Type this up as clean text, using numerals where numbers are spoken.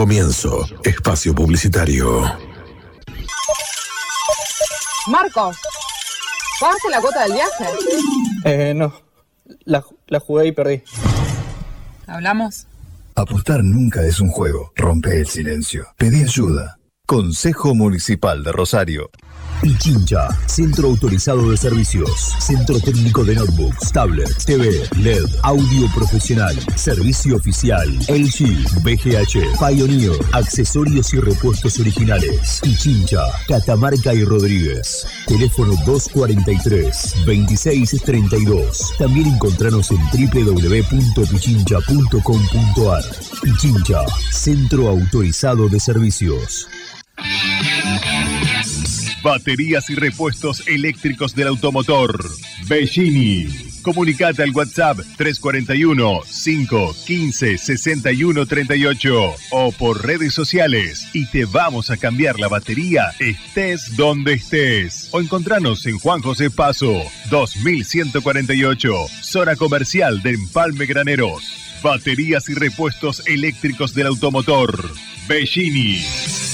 Comienzo. Espacio publicitario. Marcos, ¿pagaste la cuota del viaje? No. La jugué y perdí. ¿Hablamos? Apostar nunca es un juego. Rompe el silencio. Pedí ayuda. Consejo Municipal de Rosario. Pichincha, centro autorizado de servicios. Centro técnico de notebooks, tablets, TV, LED, audio profesional. Servicio oficial. LG, VGH, Pioneer, accesorios y repuestos originales. Pichincha, Catamarca y Rodríguez. Teléfono 243-2632. También encontranos en www.pichincha.com.ar. Pichincha, centro autorizado de servicios. Baterías y repuestos eléctricos del automotor. Bellini. Comunicate al WhatsApp 341-515-6138 o por redes sociales y te vamos a cambiar la batería estés donde estés. O encontranos en Juan José Paso, 2148, zona comercial de Empalme Graneros. Baterías y repuestos eléctricos del automotor. Bellini.